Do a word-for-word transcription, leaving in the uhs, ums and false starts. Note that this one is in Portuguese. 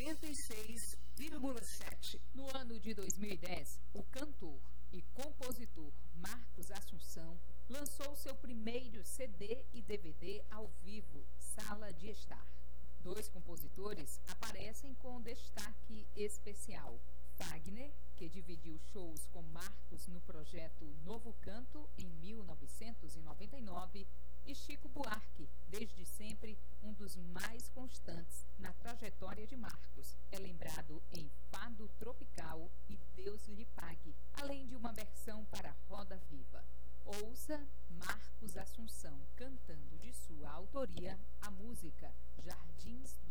noventa e seis vírgula sete. No ano de dois mil e dez, o cantor e compositor Marcos Assunção lançou seu primeiro C D e D V D ao vivo, Sala de Estar. Dois compositores aparecem com destaque especial. Fagner, que dividiu shows com Marcos no projeto Novo Canto em mil novecentos e noventa e nove, e Chico Buarque, desde sempre um dos mais constantes na trajetória de Marcos. É lembrado em Fado Tropical e Deus lhe pague, além de uma versão para Roda Viva. Ouça Marcos Assunção cantando de sua autoria a música Jardins